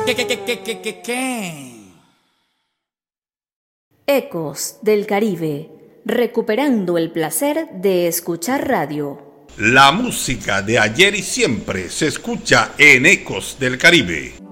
¿Qué? Ecos del Caribe, recuperando el placer de escuchar radio. La música de ayer y siempre se escucha en Ecos del Caribe.